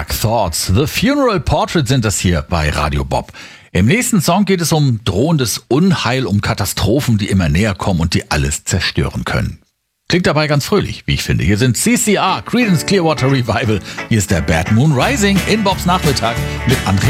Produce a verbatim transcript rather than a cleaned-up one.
Dark Thoughts. The Funeral Portrait sind das hier bei Radio Bob. Im nächsten Song geht es um drohendes Unheil, um Katastrophen, die immer näher kommen und die alles zerstören können. Klingt dabei ganz fröhlich, wie ich finde. Hier sind C C R, Creedence Clearwater Revival. Hier ist der Bad Moon Rising in Bobs Nachmittag mit André